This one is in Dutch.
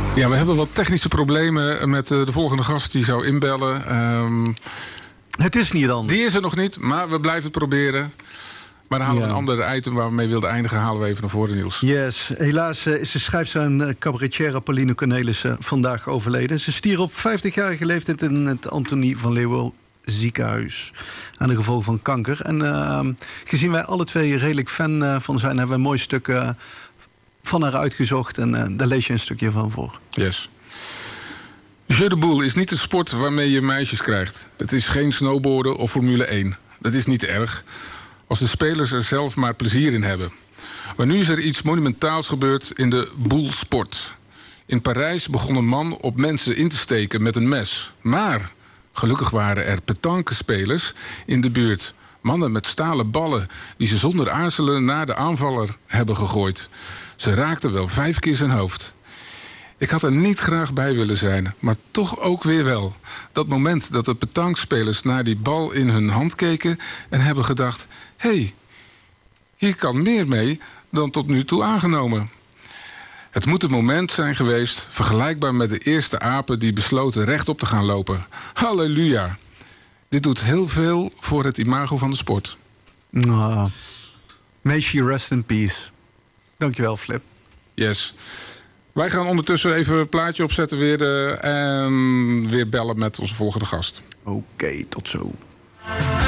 Ja, we hebben wat technische problemen met de volgende gast die zou inbellen. Het is niet anders. Die is er nog niet, maar we blijven het proberen. Maar dan halen we een ander item waar we mee wilden eindigen, halen we even naar voren, Niels. Yes, helaas is de schrijfster en cabaretière Pauline Cornelissen vandaag overleden. Ze stierf op 50-jarige leeftijd in het Antonie van Leeuwen ziekenhuis aan de gevolgen van kanker. En gezien wij alle twee redelijk fan van zijn, hebben we een mooi stuk van haar uitgezocht. En daar lees je een stukje van voor. Yes. Jeu de boule is niet een sport waarmee je meisjes krijgt. Het is geen snowboarden of Formule 1. Dat is niet erg, als de spelers er zelf maar plezier in hebben. Maar nu is er iets monumentaals gebeurd in de boulesport. In Parijs begon een man op mensen in te steken met een mes. Maar gelukkig waren er pétanquespelers in de buurt. Mannen met stalen ballen die ze zonder aarzelen naar de aanvaller hebben gegooid. Ze raakten wel 5 keer zijn hoofd. Ik had er niet graag bij willen zijn, maar toch ook weer wel. Dat moment dat de pétanquespelers naar die bal in hun hand keken en hebben gedacht: hé, hier kan meer mee dan tot nu toe aangenomen. Het moet een moment zijn geweest, vergelijkbaar met de eerste apen die besloten rechtop te gaan lopen. Halleluja. Dit doet heel veel voor het imago van de sport. May she rest in peace. Dankjewel, Flip. Yes. Wij gaan ondertussen even een plaatje opzetten weer, en weer bellen met onze volgende gast. Oké, tot zo.